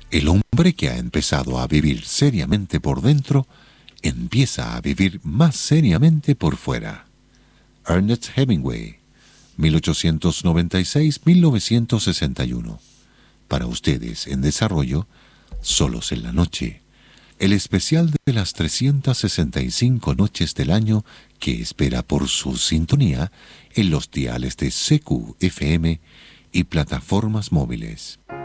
El hombre que ha empezado a vivir seriamente por dentro, empieza a vivir más seriamente por fuera. Ernest Hemingway, 1896-1961. Para ustedes en desarrollo, Solos en la Noche. El especial de las 365 noches del año que espera por su sintonía en los diales de CQ FM y plataformas móviles.